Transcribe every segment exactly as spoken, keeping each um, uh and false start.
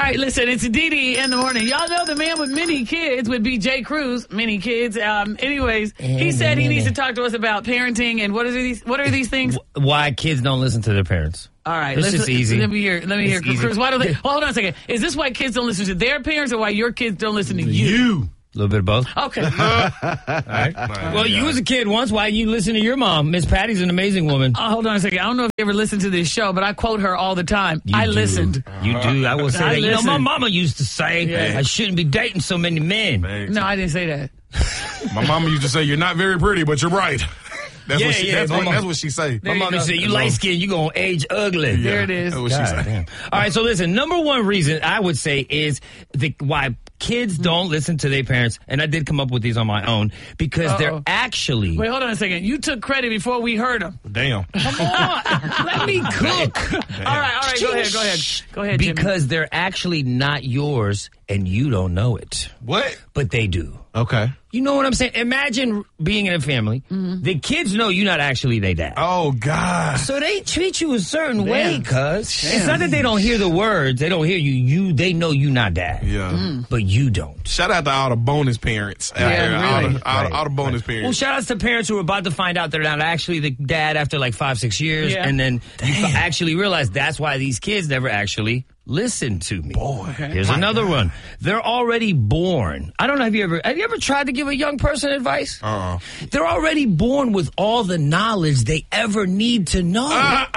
right, listen, it's Dee Dee in the morning. Y'all know the man with many kids would be Jay Cruz. Many kids. Um, anyways, he said he needs to talk to us about parenting and what are these? What are these things? Why kids don't listen to their parents. All right, it's let's, just easy. Let me hear. Let me it's hear, easy. Cruz. Why do they? Well, hold on a second. Is this why kids don't listen to their parents, or why your kids don't listen to you? You. A little bit of both. Okay. All right. Well, you was a kid once. Why you listen to your mom? Miss Patty's an amazing woman. Uh, hold on a second. I don't know if you ever listened to this show, but I quote her all the time. You I do. listened. You do. I will say I that. You know, my listened. mama used to say, Yeah. I shouldn't be dating so many men. No, I didn't say that. My mama used to say, "You're not very pretty, but you're right." That's Yeah, what she. yeah, that's, my what, mom- that's what she say. My you mama go. said, you light skinned, you gonna age ugly. There it is. That's what she God say. damn. All right, so listen, number one reason I would say is the why kids don't listen to their parents, and I did come up with these on my own, because Uh-oh. they're actually... Wait, hold on a second. You took credit before we heard them. Damn. Come on, let me cook. All right, all right. Go ahead, go ahead. Go ahead, Jimmy. Because they're actually not yours, and you don't know it. What? But they do. Okay. You know what I'm saying? Imagine being in a family. Mm-hmm. The kids know you're not actually their dad. Oh God. So they treat you a certain way, cuz. Damn. It's not that they don't hear the words. They don't hear you. You, they know you not dad. Yeah. But you don't. Shout out to all the bonus parents. out Yeah, there. all, really. the, all, Right, all the bonus Well, parents. shout outs to parents who are about to find out they're not actually the dad after like five, six years. Yeah. And then you actually realize that's why these kids never actually listen to me. Boy. Here's another one. They're already born. I don't know. Have you ever, have you ever tried to give a young person advice? Uh-uh. They're already born with all the knowledge they ever need to know.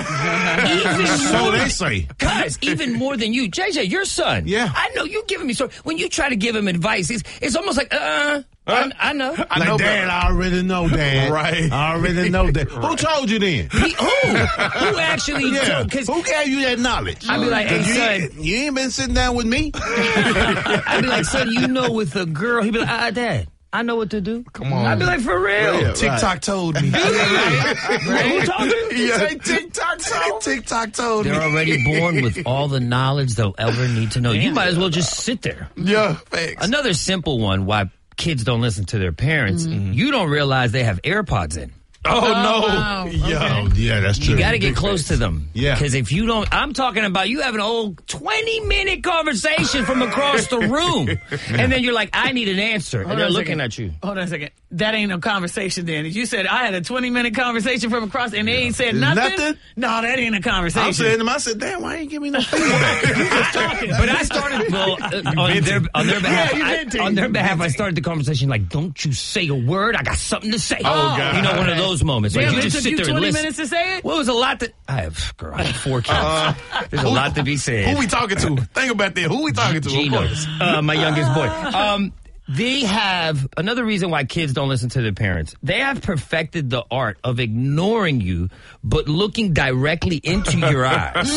Even So more- they say. Guys, even more than you. J J, your son. Yeah. I know you giving me so when you try to give him advice, it's, it's almost like, uh, I, I know. I Like, know, Dad, but- I already know, Dad. Right. I already know that. Who told you then? He, who? Who actually? Yeah. Because Who gave you that knowledge? I'd be like, hey, 'Cause you, son. ain't- you ain't been sitting down with me? I'd be like, son, you know, with a girl, he'd be like, ah, Dad, I know what to do. Come on. I'd be like, for real. Yeah. TikTok told me. Who told you? Yeah, TikTok told. TikTok told me. They're already born with all the knowledge they'll ever need to know. You might as well just sit there. Yeah, thanks. Another simple one why kids don't listen to their parents. You don't realize they have AirPods in. Oh, no. wow. Yeah. Oh, yeah, that's true. You got to get close to them. Yeah. Because if you don't, I'm talking about you having a whole twenty minute conversation from across the room. And then you're like, I need an answer. Hold And they're on a looking second. at you. Hold on a second. That ain't no conversation then. You said I had a twenty minute conversation from across and they ain't said nothing? Nothing? No, that ain't a conversation. I'm saying to him, I said, damn, why ain't give me no feedback? You just talking. But I started well, uh, on, their, on their behalf. Yeah, you I- venting. on their behalf, I started the conversation like, "Don't you say a word. I got something to say." Oh, God. You know, one of those moments. Like Damn, you it just took sit you there and twenty listen. minutes to say it? Well, it was a lot that I have. Girl, I have four kids. There's a lot to be said. Who we talking to? Think about that. Who we talking to? Of Gino, course. uh, my youngest boy. Um, they have another reason why kids don't listen to their parents. They have perfected the art of ignoring you, but looking directly into your eyes.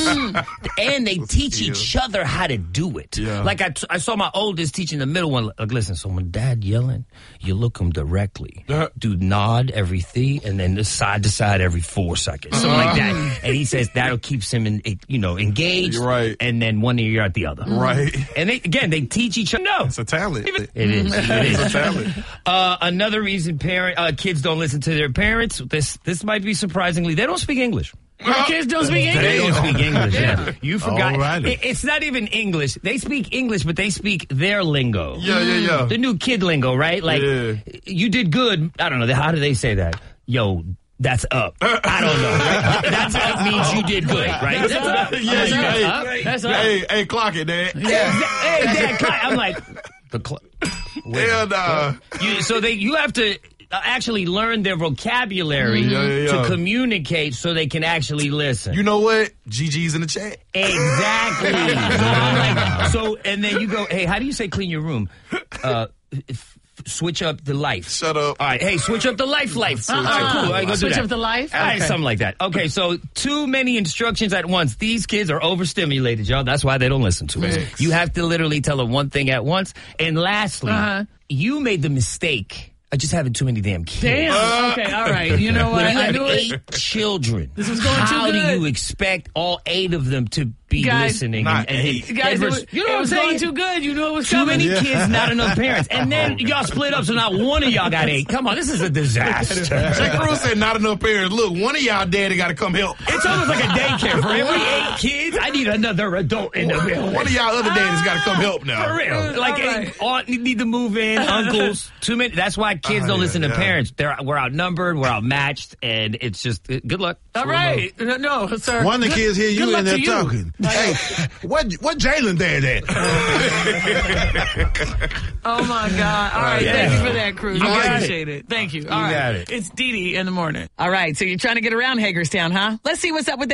And they teach each other how to do it. Yeah. Like I, t- I saw my oldest teaching the middle one. Like, listen, so when dad yelling, you look him directly. Uh. Do nod every three, and then the side to side every four seconds, something like that. And he says that'll keeps him in, you know, engaged. You're right. And then one ear at the other. Right. And they, again, they teach each other. No, It's a talent. it is. It It's a is. talent. Uh, another reason parent uh, kids don't listen to their parents. This this might be surprisingly. They don't speak English. Your kids don't speak English? They don't speak English. Yeah. You forgot. Alrighty. It- it's not even English. They speak English, but they speak their lingo. Yeah, yeah, yeah. The new kid lingo, right? Like, Yeah. you did good. I don't know. How do they say that? Yo, that's up. I don't know. Right? That's up means you did good, right? That's up. I'm Yes, like, hey, that's up. That's up. hey, hey, clock it, Dad. Hey, Dad, clock. I'm like, the clock. Hell nah. You, so they, you have to uh, actually learn their vocabulary Yeah, yeah, yeah. to communicate so they can actually listen. You know what? G G's in the chat. Exactly. so, I'm like, so, and then you go, hey, how do you say clean your room? Uh, f- switch up the life. Shut up. All right, hey, switch up the life, life. All right, cool. All right, go do Switch that. up the life? All right, Okay. something like that. Okay, so too many instructions at once. These kids are overstimulated, y'all. That's why they don't listen to us. Thanks. You have to literally tell them one thing at once. And lastly, Uh-huh. you made the mistake of just having too many damn kids. Damn. Okay, all right. You know what? When you I have knew it. eight children, This was going too how do good. you expect all eight of them to be Guys, listening. not And, and eight. hit- Guys, it Edwards- was, you know it what I'm was going saying? too good. You knew it was Too coming. many kids, not enough parents. And then y'all split up, so not one of y'all got eight. Come on, this is a disaster. Jay Cruz said not enough parents. Look, one of y'all daddy got to come help. It's almost like a daycare. For every eight kids, I need another adult in the building. One of y'all other daddies got to come help now. For real. Like, All right. hey, aunt need to move in, uncles, too many. That's why kids Oh, don't yeah, listen to yeah. parents. They're We're outnumbered, we're outmatched, and it's just, good luck. All right. No, no, sir. One of the Good- kids hear good you luck in there to you. talking. Hey, what what Jalen dad at? Oh, my God. All right. Yeah. Thank you for that, Cruz. You I got appreciate it. Thank you. All You right. got it. It's Dee Dee in the morning. All right. So you're trying to get around Hagerstown, huh? Let's see what's up with that.